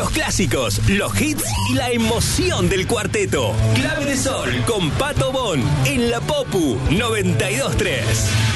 Los clásicos, los hits y la emoción del cuarteto. Clave de Sol con Pato Bon en la Popu 92.3.